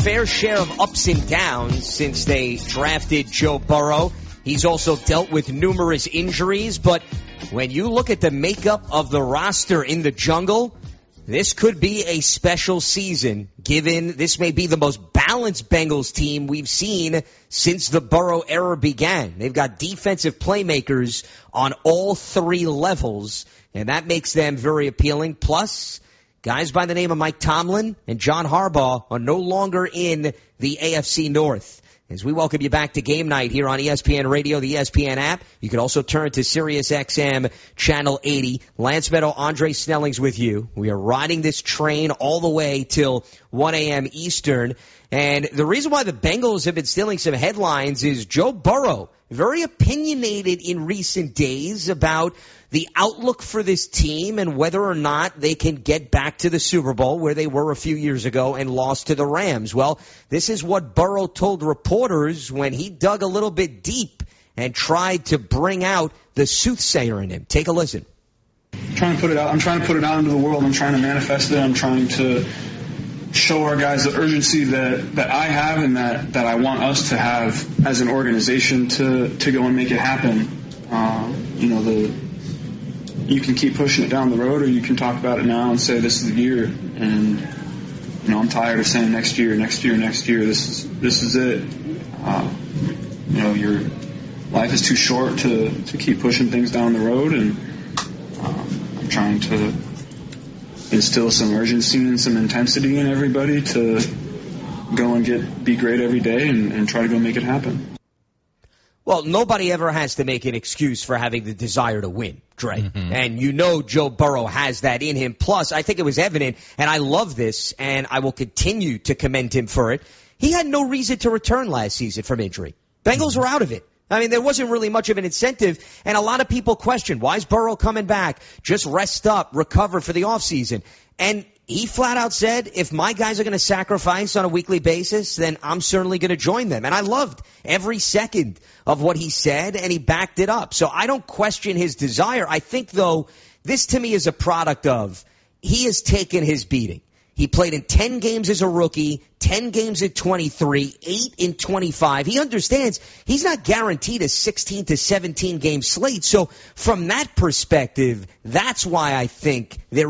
fair share of ups and downs since they drafted Joe Burrow. He's also dealt with numerous injuries, but when you look at the makeup of the roster in the jungle, this could be a special season, given this may be the most balanced Bengals team we've seen since the Burrow era began. They've got defensive playmakers on all three levels, and that makes them very appealing. Plus, guys by the name of Mike Tomlin and John Harbaugh are no longer in the AFC North. As we welcome you back to Game Night here on ESPN Radio, the ESPN app. You can also turn to Sirius XM Channel 80. Lance Meadow, Andre Snelling's with you. We are riding this train all the way till 1 a.m. Eastern. And the reason why the Bengals have been stealing some headlines is Joe Burrow, very opinionated in recent days about the outlook for this team and whether or not they can get back to the Super Bowl where they were a few years ago and lost to the Rams. Well, this is what Burrow told reporters when he dug a little bit deep and tried to bring out the soothsayer in him. Take a listen. I'm trying to put it out into the world. I'm trying to manifest it. I'm trying to show our guys the urgency that I have and that I want us to have as an organization to go and make it happen. You can keep pushing it down the road, or you can talk about it now and say this is the year. And I'm tired of saying next year. This is it. Your life is too short to keep pushing things down the road, and I'm trying to instill some urgency and some intensity in everybody to go and be great every day and try to go make it happen. Well, nobody ever has to make an excuse for having the desire to win, Dre. Mm-hmm. And Joe Burrow has that in him. Plus, I think it was evident, and I love this, and I will continue to commend him for it. He had no reason to return last season from injury. Bengals were out of it. I mean, there wasn't really much of an incentive, and a lot of people question, why is Burrow coming back? Just rest up, recover for the offseason. And he flat out said, if my guys are going to sacrifice on a weekly basis, then I'm certainly going to join them. And I loved every second of what he said, and he backed it up. So I don't question his desire. I think, though, this to me is a product of he has taken his beating. He played in 10 games as a rookie, 10 games at 23, 8 in 25. He understands he's not guaranteed a 16 to 17 game slate. So from that perspective, that's why I think there